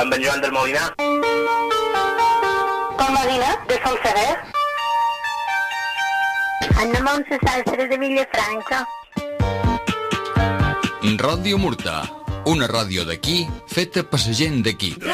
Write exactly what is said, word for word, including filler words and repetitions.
amb en Joan del Molinar. Con Marina, de Solferrer. Anna Montse Sastre de Villafranca. Ràdio Murta, una ràdio d'aquí, feta per la gent d'aquí.